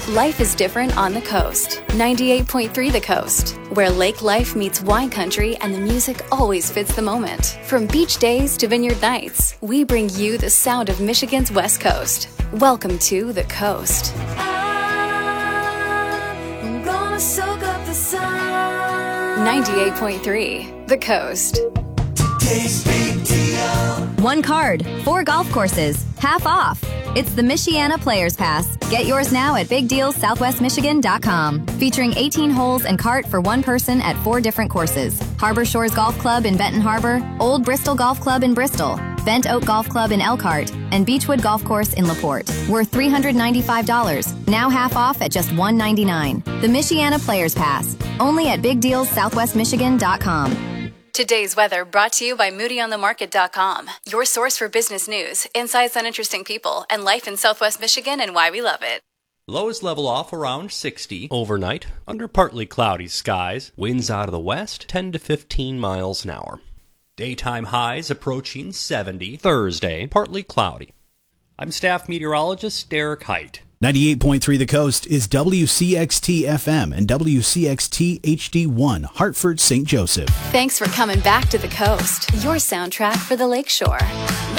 Life is different on the coast. 98.3 The Coast, where lake life meets wine country and the music always fits the moment. From beach days to vineyard nights, we bring you the sound of Michigan's West Coast. Welcome to The Coast. I'm gonna soak up the sun. 98.3 The Coast. Today's big deal. One card, 4 golf courses, half off. It's the Michiana Players Pass. Get yours now at BigDealSouthwestMichigan.com. Featuring 18 holes and cart for one person at 4 different courses. Harbor Shores Golf Club in Benton Harbor, Old Bristol Golf Club in Bristol, Bent Oak Golf Club in Elkhart, and Beechwood Golf Course in LaPorte. Worth $395. Now half off at just $199. The Michiana Players Pass. Only at BigDealSouthwestMichigan.com. Today's weather brought to you by MoodyOnTheMarket.com, your source for business news, insights on interesting people, and life in Southwest Michigan and why we love it. Lows level off around 60 overnight, under partly cloudy skies. Winds out of the west, 10 to 15 miles an hour. Daytime highs approaching 70. Thursday, partly cloudy. I'm staff meteorologist Derek Height. 98.3 The Coast is WCXT-FM and WCXT-HD1, Hartford, St. Joseph. Thanks for coming back to The Coast, your soundtrack for the Lakeshore.